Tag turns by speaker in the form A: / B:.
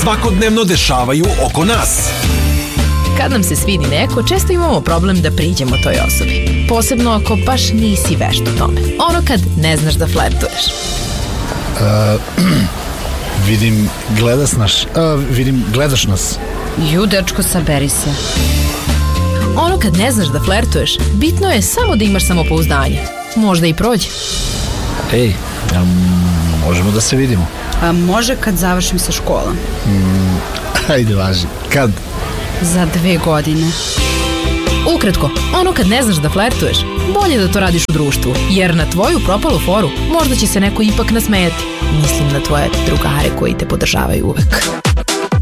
A: svakodnevno dešavaju oko nas.
B: Kad nam se svidi neko, često imamo problem da priđemo toj osobi. Posebno ako baš nisi vešt u tome. Ono kad ne znaš da flertuješ.
C: Gledaš nas.
D: Ju, dečko, saberi se.
B: Ono kad ne znaš da flertuješ, bitno je samo da imaš samopouzdanje. Možda i prođe.
C: Ej, možemo da se vidimo?
D: Može kad završim sa školom.
C: Ajde, važi. Kad?
D: Za 2 godine.
B: Ukratko, ono kad ne znaš da flertuješ, bolje da to radiš u društvu, jer na tvoju propalu foru možda će se neko ipak nasmejati. Mislim na tvoje drugare koji te podržavaju uvek.